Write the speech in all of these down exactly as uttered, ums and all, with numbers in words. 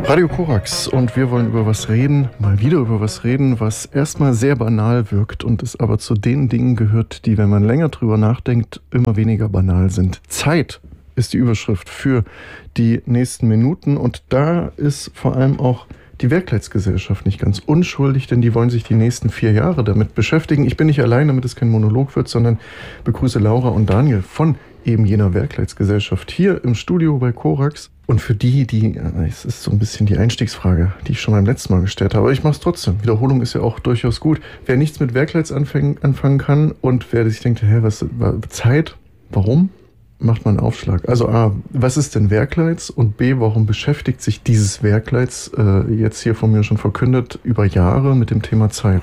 Radio Korax und wir wollen über was reden, mal wieder über was reden, was erstmal sehr banal wirkt und es aber zu den Dingen gehört, die, wenn man länger drüber nachdenkt, immer weniger banal sind. Zeit ist die Überschrift für die nächsten Minuten und da ist vor allem auch die Werkleitsgesellschaft nicht ganz unschuldig, denn die wollen sich die nächsten vier Jahre damit beschäftigen. Ich bin nicht allein, damit es kein Monolog wird, sondern begrüße Laura und Daniel von eben jener Werkleitsgesellschaft hier im Studio bei Korax. Und für die, die, es ist so ein bisschen die Einstiegsfrage, die ich schon beim letzten Mal gestellt habe, aber ich mache es trotzdem. Wiederholung ist ja auch durchaus gut. Wer nichts mit Werkleits anfangen, anfangen kann und wer sich denkt, hä, was, Zeit, warum? Macht man einen Aufschlag. Also A, was ist denn Werkleits? Und B, warum beschäftigt sich dieses Werkleits, äh, jetzt hier von mir schon verkündet, über Jahre mit dem Thema Zeit?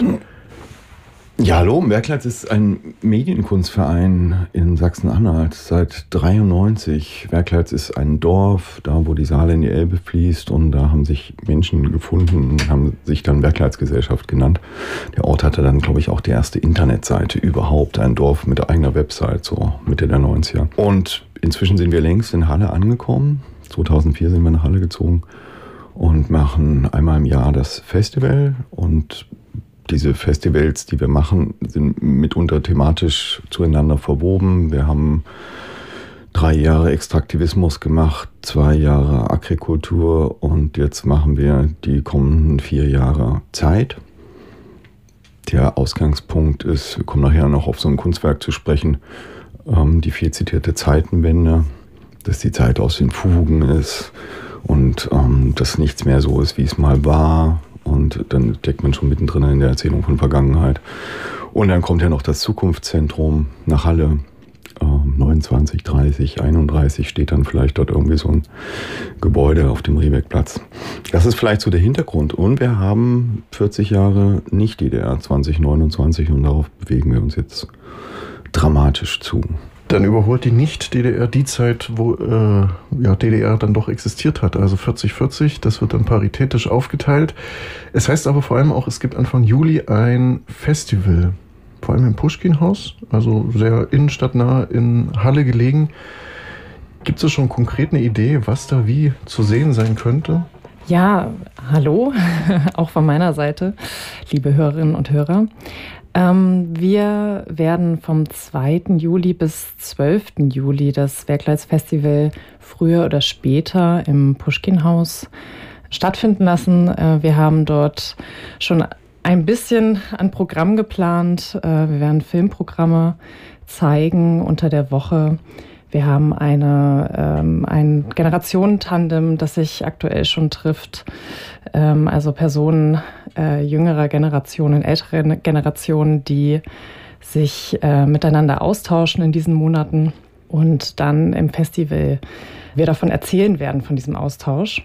Ja, hallo, Werkleits ist ein Medienkunstverein in Sachsen-Anhalt seit dreiundneunzig. Werkleits ist ein Dorf, da wo die Saale in die Elbe fließt und da haben sich Menschen gefunden und haben sich dann Werkleitsgesellschaft genannt. Der Ort hatte dann, glaube ich, auch die erste Internetseite überhaupt, ein Dorf mit eigener Website, so Mitte der neunziger. Und inzwischen sind wir längst in Halle angekommen. zweitausendvier sind wir nach Halle gezogen und machen einmal im Jahr das Festival und diese Festivals, die wir machen, sind mitunter thematisch zueinander verwoben. Wir haben drei Jahre Extraktivismus gemacht, zwei Jahre Agrikultur und jetzt machen wir die kommenden vier Jahre Zeit. Der Ausgangspunkt ist, wir kommen nachher noch auf so ein Kunstwerk zu sprechen, ähm, die viel zitierte Zeitenwende, dass die Zeit aus den Fugen ist und ähm, dass nichts mehr so ist, wie es mal war. Und dann steckt man schon mittendrin in der Erzählung von Vergangenheit. Und dann kommt ja noch das Zukunftszentrum nach Halle. Ähm, neunundzwanzig, dreißig, einunddreißig steht dann vielleicht dort irgendwie so ein Gebäude auf dem Riebeckplatz. Das ist vielleicht so der Hintergrund. Und wir haben vierzig Jahre Nicht-D D R zwanzig neunundzwanzig und darauf bewegen wir uns jetzt dramatisch zu. Dann überholt die Nicht-D D R die Zeit, wo äh, ja, D D R dann doch existiert hat, also vierzig vierzig, das wird dann paritätisch aufgeteilt. Es heißt aber vor allem auch, es gibt Anfang Juli ein Festival, vor allem im Puschkin-Haus, also sehr innenstadtnah in Halle gelegen. Gibt es schon konkret eine Idee, was da wie zu sehen sein könnte? Ja, hallo, auch von meiner Seite, liebe Hörerinnen und Hörer. Ähm, wir werden vom zweiten Juli bis zwölften Juli das Werkleitsfestival früher oder später im Puschkin-Haus stattfinden lassen. Äh, wir haben dort schon ein bisschen an Programm geplant. Äh, wir werden Filmprogramme zeigen unter der Woche. Wir haben eine, ähm, ein Generationentandem, das sich aktuell schon trifft. Ähm, also Personen äh, jüngerer Generationen, ältere Generationen, die sich äh, miteinander austauschen in diesen Monaten und dann im Festival wir davon erzählen werden, von diesem Austausch.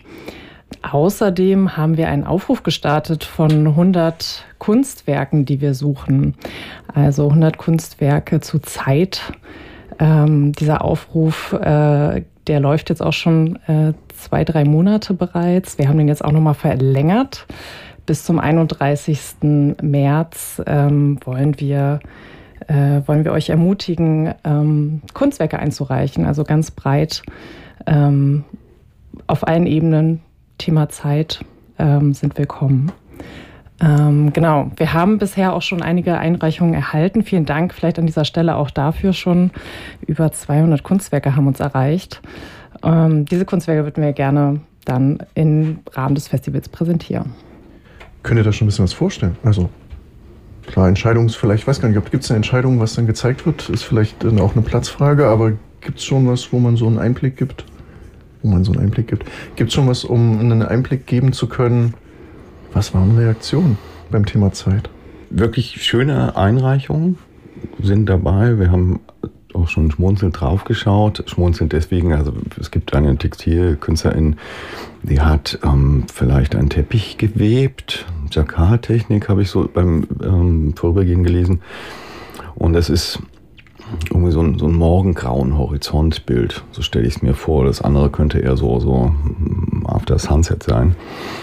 Außerdem haben wir einen Aufruf gestartet von hundert Kunstwerken, die wir suchen. Also hundert Kunstwerke zu Zeit. Ähm, dieser Aufruf, äh, der läuft jetzt auch schon äh, zwei, drei Monate bereits. Wir haben den jetzt auch nochmal verlängert. Bis zum einunddreißigsten März ähm, wollen wir, äh, wollen wir euch ermutigen, ähm, Kunstwerke einzureichen. Also ganz breit ähm, auf allen Ebenen. Thema Zeit ähm, sind willkommen. Ähm, genau, wir haben bisher auch schon einige Einreichungen erhalten. Vielen Dank vielleicht an dieser Stelle auch dafür schon. Über zweihundert Kunstwerke haben uns erreicht. Ähm, diese Kunstwerke würden wir gerne dann im Rahmen des Festivals präsentieren. Könnt ihr da schon ein bisschen was vorstellen? Also klar, Entscheidungs, vielleicht, ich weiß gar nicht, gibt es eine Entscheidung, was dann gezeigt wird? Ist vielleicht auch eine Platzfrage, aber gibt es schon was, wo man so einen Einblick gibt? Wo man so einen Einblick gibt. Gibt es schon was, um einen Einblick geben zu können? Was waren Reaktionen beim Thema Zeit? Wirklich schöne Einreichungen sind dabei. Wir haben auch schon schmunzelnd drauf geschaut. Schmunzelnd deswegen, also es gibt eine Textilkünstlerin, die hat ähm, vielleicht einen Teppich gewebt. Jacquard-Technik habe ich so beim ähm, Vorübergehen gelesen. Und es ist irgendwie so ein, so ein morgengrauen Horizontbild. So stelle ich es mir vor. Das andere könnte eher so, so After Sunset sein.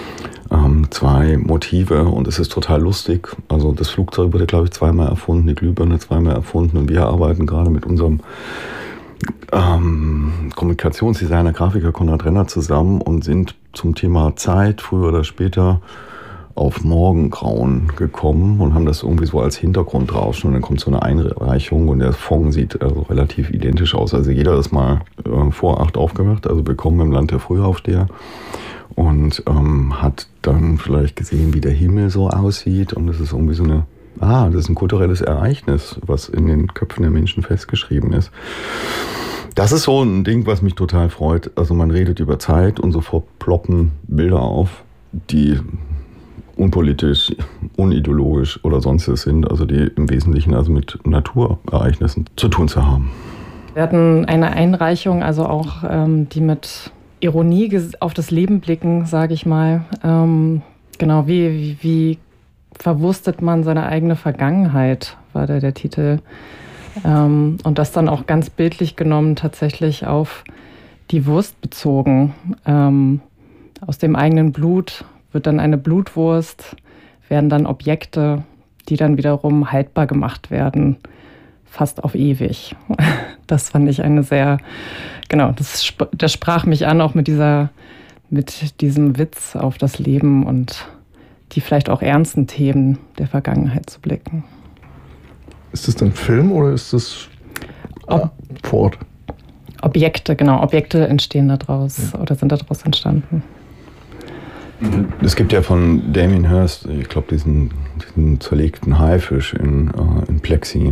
Ähm, zwei Motive und es ist total lustig. Also das Flugzeug wurde, glaube ich, zweimal erfunden, die Glühbirne zweimal erfunden und wir arbeiten gerade mit unserem ähm, Kommunikationsdesigner, Grafiker Konrad Renner zusammen und sind zum Thema Zeit, früher oder später, auf Morgengrauen gekommen und haben das irgendwie so als Hintergrund draußen. Und dann kommt so eine Einreichung und der Fond sieht also relativ identisch aus. Also jeder ist mal äh, vor acht aufgewacht, also willkommen im Land der Frühaufsteher. Und ähm, hat dann vielleicht gesehen, wie der Himmel so aussieht. Und das ist irgendwie so eine, ah, das ist ein kulturelles Ereignis, was in den Köpfen der Menschen festgeschrieben ist. Das ist so ein Ding, was mich total freut. Also man redet über Zeit und sofort ploppen Bilder auf, die unpolitisch, unideologisch oder sonstiges sind, also die im Wesentlichen also mit Naturereignissen zu tun zu haben. Wir hatten eine Einreichung, also auch ähm, die mit Ironie auf das Leben blicken, sage ich mal. Ähm, genau, wie, wie, wie verwurstet man seine eigene Vergangenheit, war da der Titel. Ähm, und das dann auch ganz bildlich genommen tatsächlich auf die Wurst bezogen. Ähm, aus dem eigenen Blut wird dann eine Blutwurst, werden dann Objekte, die dann wiederum haltbar gemacht werden, fast auf ewig. Das fand ich eine sehr, genau, das, das sprach mich an, auch mit dieser, mit diesem Witz auf das Leben und die vielleicht auch ernsten Themen der Vergangenheit zu blicken. Ist das dann Film oder ist das Ob- vor Ort? Objekte, genau, Objekte entstehen daraus ja. oder sind daraus entstanden. Es gibt ja von Damien Hirst, ich glaube, diesen, diesen zerlegten Haifisch in, äh, in Plexi.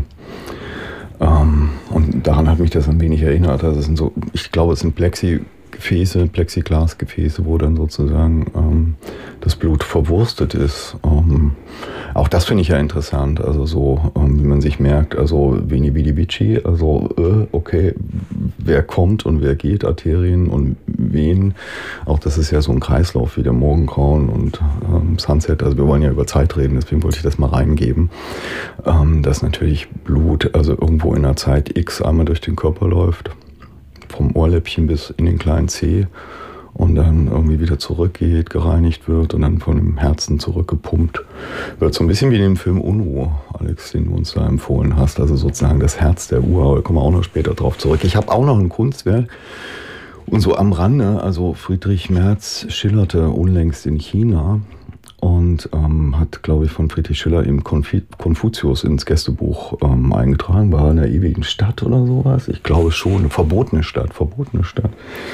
Ähm, und daran hat mich das ein wenig erinnert. Also es sind so, ich glaube, es sind Plexigefäße, Plexiglasgefäße, wo dann sozusagen ähm, das Blut verwurstet ist. Ähm, auch das finde ich ja interessant. Also so, ähm, wie man sich merkt, also Veni Vidi Vici, also äh, okay, wer kommt und wer geht, Arterien und Venen. Auch das ist ja so ein Kreislauf wie der Morgengrauen und ähm, Sunset. Also wir wollen ja über Zeit reden, deswegen wollte ich das mal reingeben. Ähm, dass natürlich Blut, also irgendwo in der Zeit X einmal durch den Körper läuft, vom Ohrläppchen bis in den kleinen Zeh und dann irgendwie wieder zurückgeht, gereinigt wird und dann von dem Herzen zurückgepumpt wird. So ein bisschen wie in dem Film Unruhe, Alex, den du uns da empfohlen hast. Also sozusagen das Herz der Uhr, aber da kommen wir auch noch später drauf zurück. Ich habe auch noch ein Kunstwerk und so am Rande, also Friedrich Merz schillerte unlängst in China und ähm, hat, glaube ich, von Friedrich Schiller eben Konfi- Konfuzius ins Gästebuch ähm, eingetragen, war in der ewigen Stadt oder sowas. Ich glaube schon, eine verbotene Stadt, verbotene Stadt.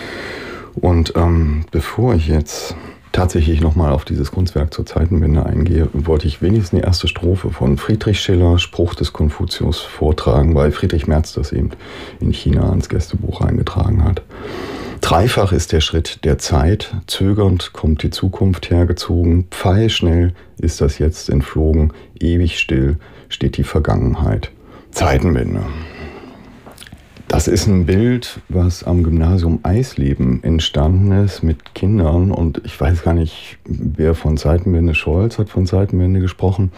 Und ähm, bevor ich jetzt tatsächlich nochmal auf dieses Kunstwerk zur Zeitenwende eingehe, wollte ich wenigstens die erste Strophe von Friedrich Schiller, Spruch des Konfuzius, vortragen, weil Friedrich Merz das eben in China ins Gästebuch eingetragen hat. Dreifach ist der Schritt der Zeit, zögernd kommt die Zukunft hergezogen, pfeilschnell ist das Jetzt entflogen, ewig still steht die Vergangenheit. Zeitenwende. Das ist ein Bild, was am Gymnasium Eisleben entstanden ist mit Kindern und ich weiß gar nicht, wer von Zeitenwende, Scholz hat von Zeitenwende gesprochen.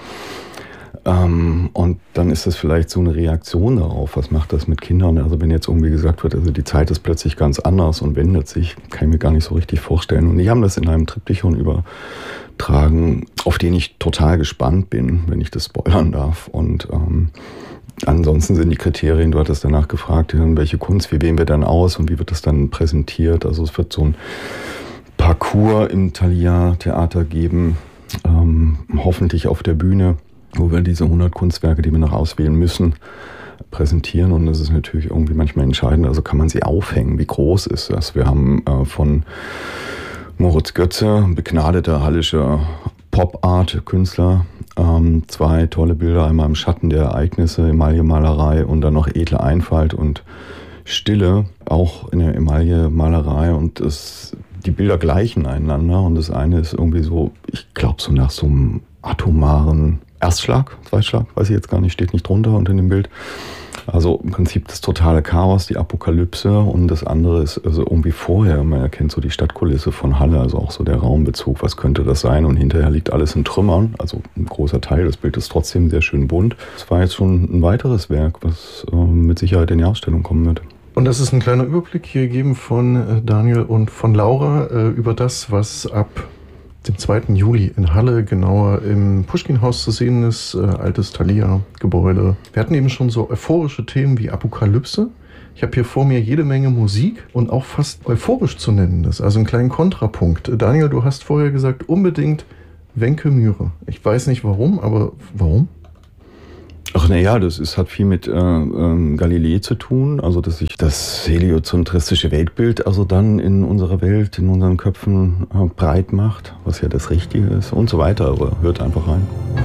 Ähm, und dann ist das vielleicht so eine Reaktion darauf, was macht das mit Kindern? Also wenn jetzt irgendwie gesagt wird, also die Zeit ist plötzlich ganz anders und wendet sich, kann ich mir gar nicht so richtig vorstellen. Und die haben das in einem Triptychon übertragen, auf den ich total gespannt bin, wenn ich das spoilern darf. Und ähm, ansonsten sind die Kriterien, du hattest danach gefragt, welche Kunst, wie wählen wir dann aus und wie wird das dann präsentiert? Also es wird so ein Parcours im Thalia Theater geben, ähm, hoffentlich auf der Bühne, wo wir diese hundert Kunstwerke, die wir noch auswählen müssen, präsentieren. Und das ist natürlich irgendwie manchmal entscheidend. Also kann man sie aufhängen? Wie groß ist das? Wir haben äh, von Moritz Götze, begnadeter hallischer Pop-Art-Künstler, ähm, zwei tolle Bilder. Einmal im Schatten der Ereignisse, Emaille-Malerei und dann noch edle Einfalt und Stille, auch in der Emaille-Malerei. Und das, die Bilder gleichen einander. Und das eine ist irgendwie so, ich glaube, so nach so einem atomaren Erstschlag, Zweitschlag, weiß ich jetzt gar nicht, steht nicht drunter unter dem Bild. Also im Prinzip das totale Chaos, die Apokalypse und das andere ist also irgendwie vorher, man erkennt so die Stadtkulisse von Halle, also auch so der Raumbezug, was könnte das sein und hinterher liegt alles in Trümmern, also ein großer Teil des Bildes ist trotzdem sehr schön bunt. Das war jetzt schon ein weiteres Werk, was äh, mit Sicherheit in die Ausstellung kommen wird. Und das ist ein kleiner Überblick hier gegeben von äh, Daniel und von Laura äh, über das, was ab dem zweiten Juli in Halle, genauer im Puschkin-Haus zu sehen ist, äh, altes Thalia-Gebäude. Wir hatten eben schon so euphorische Themen wie Apokalypse. Ich habe hier vor mir jede Menge Musik und auch fast euphorisch zu nennen ist, also einen kleinen Kontrapunkt. Daniel, du hast vorher gesagt, unbedingt Wenke Myhre. Ich weiß nicht warum, aber warum? Ach naja, das ist, hat viel mit äh, ähm, Galilei zu tun, also dass sich das heliozentristische Weltbild also dann in unserer Welt, in unseren Köpfen äh, breit macht, was ja das Richtige ist und so weiter, aber hört einfach rein.